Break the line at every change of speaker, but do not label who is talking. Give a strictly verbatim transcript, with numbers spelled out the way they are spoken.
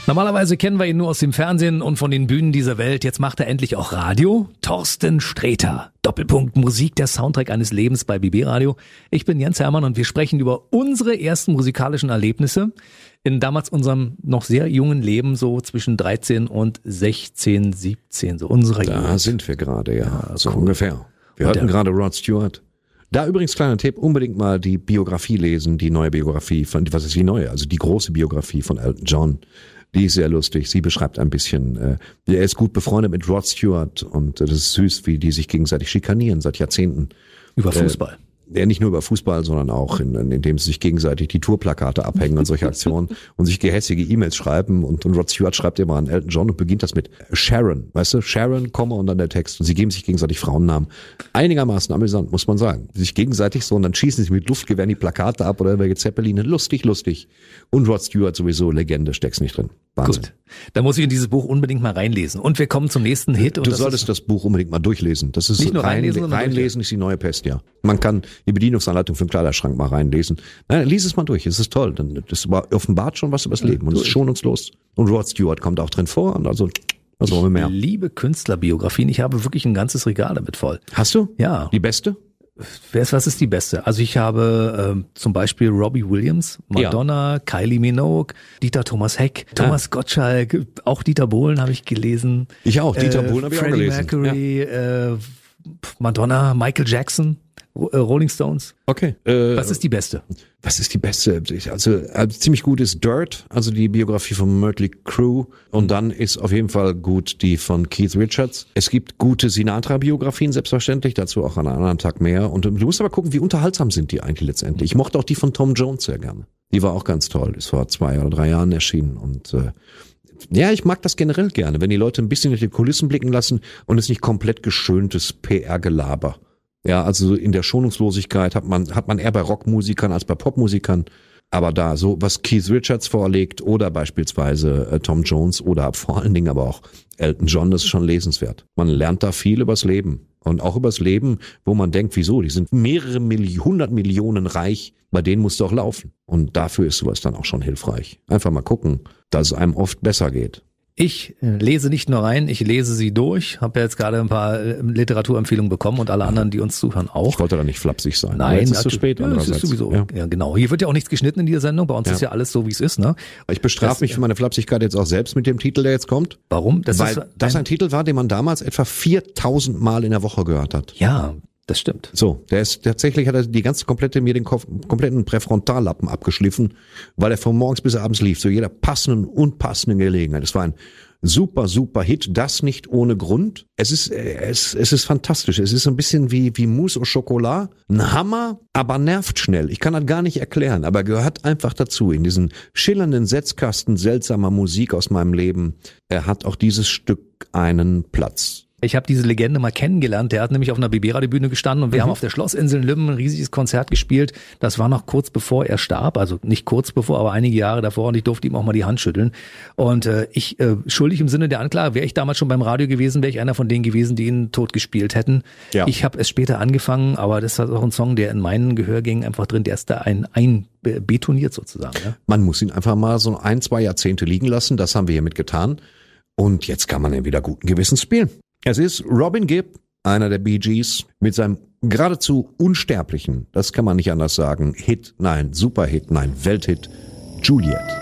Normalerweise kennen wir ihn nur aus dem Fernsehen und von den Bühnen dieser Welt. Jetzt macht er endlich auch Radio. Thorsten Sträter. Doppelpunkt Musik, der Soundtrack eines Lebens bei B B Radio. Ich bin Jens Hermann und wir sprechen über unsere ersten musikalischen Erlebnisse in damals unserem noch sehr jungen Leben, so zwischen dreizehn und sechzehn, siebzehn, so unsere
Da
Jugend.
sind wir gerade, ja,
Ja,
so
cool.
ungefähr. Wir
Und
hatten
der-
gerade Rod Stewart. Da übrigens kleiner Tipp, unbedingt mal die Biografie lesen, die neue Biografie von, was ist die neue? Also die große Biografie von Elton John. Die ist sehr lustig. Sie beschreibt ein bisschen, äh, er ist gut befreundet mit Rod Stewart und äh, das ist süß, wie die sich gegenseitig schikanieren seit Jahrzehnten.
Über Fußball.
Ja, nicht nur über Fußball, sondern auch in, in, indem sie sich gegenseitig die Tourplakate abhängen und solche Aktionen und sich gehässige E-Mails schreiben und, und Rod Stewart schreibt immer an Elton John und beginnt das mit Sharon, weißt du, Sharon, Komma und dann der Text und sie geben sich gegenseitig Frauennamen. Einigermaßen amüsant, muss man sagen. Sich gegenseitig so und dann schießen sie mit Luftgewehren die Plakate ab oder irgendwelche Zeppeline. Lustig, lustig. Und Rod Stewart sowieso Legende, steck's nicht drin. Wahnsinn.
Gut, da muss ich in dieses Buch unbedingt mal reinlesen. Und wir kommen zum nächsten Hit. Und
Du
das
solltest
ist,
das Buch unbedingt mal durchlesen. Das ist
Nicht nur
rein,
reinlesen, sondern
reinlesen ist die neue Pest, ja. Man kann die Bedienungsanleitung für den Kleiderschrank mal reinlesen. Nein, lies es mal durch. Es ist toll. Dann- Das offenbart schon was über das Leben und es ist schonungslos. Und Rod Stewart kommt auch drin vor und also, was wollen wir mehr?
liebe Künstlerbiografien. Ich habe wirklich ein ganzes Regal damit voll.
Hast du?
Ja.
Die beste?
Wer ist, was ist die beste? Also ich habe ähm, zum Beispiel Robbie Williams, Madonna, Kylie Minogue, Dieter Thomas Heck, Thomas Gottschalk, auch Dieter Bohlen habe ich gelesen.
Ich auch. Dieter Bohlen habe ich auch
Freddie
gelesen.
Mercury, äh, Madonna, Michael Jackson, Ro- äh, Rolling Stones.
Okay. Äh,
Was ist die beste?
Was ist die beste? Also äh, ziemlich gut ist Dirt, also die Biografie von Mötley Crüe. Und dann ist auf jeden Fall gut die von Keith Richards. Es gibt gute Sinatra-Biografien, selbstverständlich, dazu auch an einem anderen Tag mehr. Und du musst aber gucken, wie unterhaltsam sind die eigentlich letztendlich. Ich mochte auch die von Tom Jones sehr gerne. Die war auch ganz toll. Ist vor zwei oder drei Jahren erschienen. Und äh, ja, ich mag das generell gerne, wenn die Leute ein bisschen durch die Kulissen blicken lassen und es nicht komplett geschöntes P R-Gelaber. Ja, also in der Schonungslosigkeit hat man, hat man eher bei Rockmusikern als bei Popmusikern. Aber da, so was Keith Richards vorlegt oder beispielsweise äh, Tom Jones oder vor allen Dingen aber auch Elton John, das ist schon lesenswert. Man lernt da viel übers Leben. Und auch übers Leben, wo man denkt, wieso, die sind mehrere Milli- hundert Millionen reich, bei denen muss doch laufen. Und dafür ist sowas dann auch schon hilfreich. Einfach mal gucken, dass es einem oft besser geht.
Ich äh, lese nicht nur rein, ich lese sie durch. Habe ja jetzt gerade ein paar äh, Literaturempfehlungen bekommen und alle anderen, die uns zuhören, auch.
Ich wollte da nicht flapsig sein. Aber
Nein,
jetzt ist es zu
natürlich.
spät.
Ja, es ist
andererseits.
sowieso.
Ja.
Ja. genau. Hier wird ja auch nichts geschnitten in dieser Sendung. Bei uns
Ja.
ist ja alles so, wie es ist. Ne?
Ich bestrafe
Das-
mich für meine Flapsigkeit jetzt auch selbst mit dem Titel, der jetzt kommt.
Warum? Das
weil
ist
das
ein,
ein Titel war, den man damals etwa viertausend Mal in der Woche gehört hat.
ja, das stimmt.
So, der ist tatsächlich hat er die ganze komplette mir den Kopf, kompletten Präfrontallappen abgeschliffen, weil er von morgens bis abends lief, zu jeder passenden und unpassenden Gelegenheit. Es war ein super, super Hit, das nicht ohne Grund. Es ist, äh, es, es ist fantastisch. Es ist so ein bisschen wie, wie Mousse au Chocolat. Ein Hammer, aber nervt schnell. Ich kann das gar nicht erklären, aber gehört einfach dazu. In diesen schillernden Setzkasten seltsamer Musik aus meinem Leben, er hat auch dieses Stück einen Platz.
Ich habe diese Legende mal kennengelernt. Der hat nämlich auf einer B B-Radio-Bühne gestanden und wir
Mhm.
haben auf der Schlossinsel in Lümmen ein riesiges Konzert gespielt. Das war noch kurz bevor er starb, also nicht kurz bevor, aber einige Jahre davor und ich durfte ihm auch mal die Hand schütteln. Und äh, ich, äh, schuldig im Sinne der Anklage, wäre ich damals schon beim Radio gewesen, wäre ich einer von denen gewesen, die ihn tot gespielt hätten.
Ja.
Ich habe es später angefangen, aber das ist auch ein Song, der in meinen Gehörgängen einfach drin, der ist da ein, ein betoniert sozusagen. Ja?
Man muss ihn einfach mal so ein, zwei Jahrzehnte liegen lassen. Das haben wir hiermit getan. Und jetzt kann man ihn wieder guten Gewissens spielen. Es ist Robin Gibb, einer der Bee Gees, mit seinem geradezu unsterblichen, das kann man nicht anders sagen, Hit, nein, Superhit, nein, Welthit, Juliet.